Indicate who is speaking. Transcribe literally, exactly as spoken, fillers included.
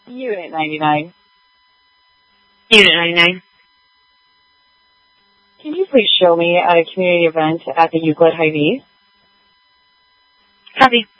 Speaker 1: Unit ninety-nine.
Speaker 2: Unit ninety-nine.
Speaker 1: Can you please show me at a community event at the Euclid Hy-Vee?
Speaker 2: Copy.